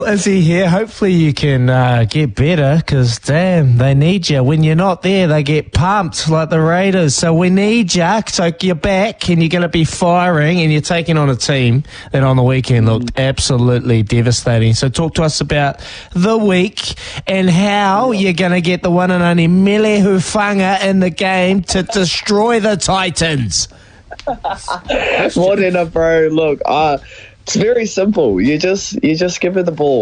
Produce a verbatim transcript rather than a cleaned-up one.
Izzy here. Hopefully you can uh, get better because, damn, they need you. When you're not there, they get pumped like the Raiders. So we need you. So you're back and you're going to be firing and you're taking on a team that on the weekend looked absolutely devastating. So talk to us about the week and how you're going to get the one and only Mele Hufanga in the game to destroy the Titans. Morena, bro. Look, uh, it's very simple. You just you just give her the ball.